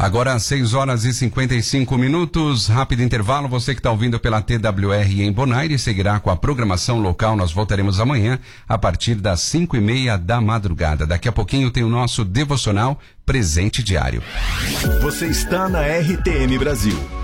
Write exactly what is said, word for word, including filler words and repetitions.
Agora seis horas e cinquenta e cinco minutos, rápido intervalo. Você que está ouvindo pela T W R em Bonaire seguirá com a programação local. Nós voltaremos amanhã a partir das cinco e meia da madrugada. Daqui a pouquinho tem o nosso devocional Presente Diário. Você está na R T M Brasil.